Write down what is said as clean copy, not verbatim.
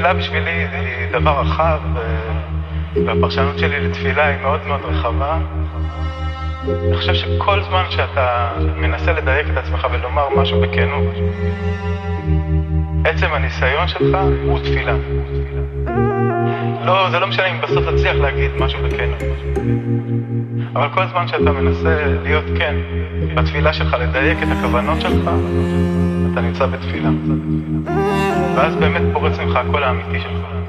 תפילה בשבילי היא דבר רחב, והפרשנות שלי לתפילה היא מאוד מאוד רחבה. אני חושב שכל זמן שאתה מנסה לדייק את עצמך ולומר משהו בכנות, עצם הניסיון שלך הוא תפילה. לא, זה לא משנה אם בסוף תצליח להגיד משהו בכנות. אבל כל זמן שאתה מנסה להיות כן בתפילה שלך, לדייק את הכוונות שלך, אתה נמצא בתפילה. ואז באמת פורץ ממך הכל האמיתי שלך.